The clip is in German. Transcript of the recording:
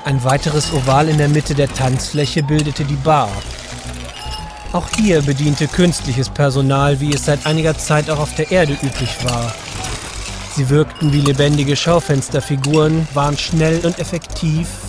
Ein weiteres Oval in der Mitte der Tanzfläche bildete die Bar. Auch hier bediente künstliches Personal, wie es seit einiger Zeit auch auf der Erde üblich war. Sie wirkten wie lebendige Schaufensterfiguren, waren schnell und effektiv